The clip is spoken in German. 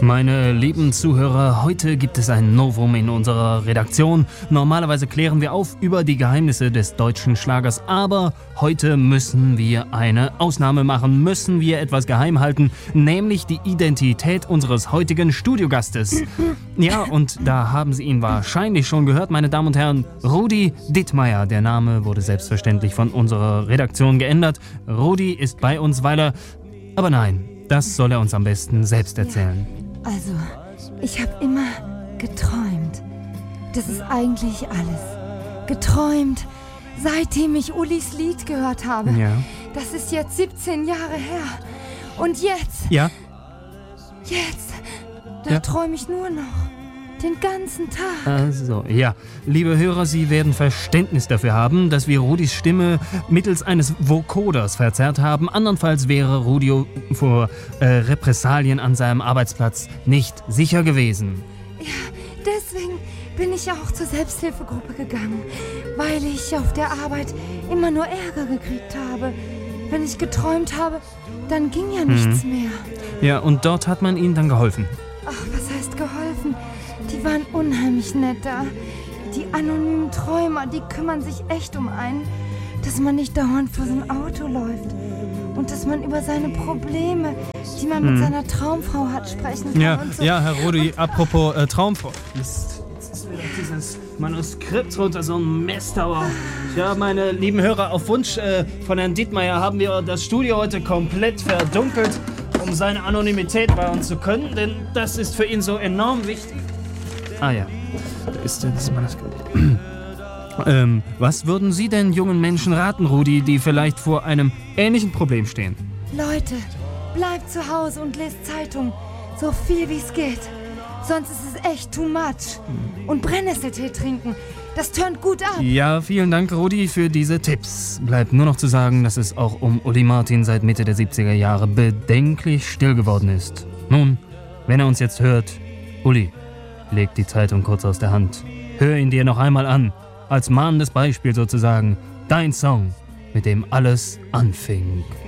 Meine lieben Zuhörer, heute gibt es ein Novum in unserer Redaktion. Normalerweise klären wir auf über die Geheimnisse des deutschen Schlagers, aber heute müssen wir eine Ausnahme machen, müssen wir etwas geheim halten, nämlich die Identität unseres heutigen Studiogastes. Ja, und da haben Sie ihn wahrscheinlich schon gehört, meine Damen und Herren, Rudi Dittmeier. Der Name wurde selbstverständlich von unserer Redaktion geändert. Rudi ist bei uns, weil er... Aber nein, das soll er uns am besten selbst erzählen. Ja, also, ich habe immer geträumt. Das ist eigentlich alles. Geträumt, seitdem ich Ulis Lied gehört habe. Ja. Das ist jetzt 17 Jahre her. Und jetzt... Ja? Da träume ich nur noch. Den ganzen Tag. Also, ja. Liebe Hörer, Sie werden Verständnis dafür haben, dass wir Rudis Stimme mittels eines Vocoders verzerrt haben. Andernfalls wäre Rudi vor Repressalien an seinem Arbeitsplatz nicht sicher gewesen. Ja, deswegen bin ich auch zur Selbsthilfegruppe gegangen. Weil ich auf der Arbeit immer nur Ärger gekriegt habe. Wenn ich geträumt habe, dann ging ja nichts mehr. Ja, und dort hat man Ihnen dann geholfen. Ach, was heißt geholfen? Die waren unheimlich nett da. Die anonymen Träumer, die kümmern sich echt um einen, dass man nicht dauernd vor so ein Auto läuft. Und dass man über seine Probleme, die man mit seiner Traumfrau hat, sprechen kann. Ja, und so. ja, Herr Rudi, apropos Traumfrau. Jetzt ist wieder dieses Manuskript runter, so ein Mist, aber... Ja, meine lieben Hörer, auf Wunsch von Herrn Dittmeier haben wir das Studio heute komplett verdunkelt, um seine Anonymität wahren zu können, denn das ist für ihn so enorm wichtig. Ah ja, da ist das Manuskript. Was würden Sie denn jungen Menschen raten, Rudi, die vielleicht vor einem ähnlichen Problem stehen? Leute, bleibt zu Hause und lest Zeitung. So viel wie es geht. Sonst ist es echt too much. Und Brennnesseltee trinken. Das turnt gut ab. Ja, vielen Dank, Rudi, für diese Tipps. Bleibt nur noch zu sagen, dass es auch um Uli Martin seit Mitte der 70er Jahre bedenklich still geworden ist. Nun, wenn er uns jetzt hört, Uli, leg die Zeitung kurz aus der Hand. Hör ihn dir noch einmal an, als mahnendes Beispiel sozusagen. Dein Song, mit dem alles anfing.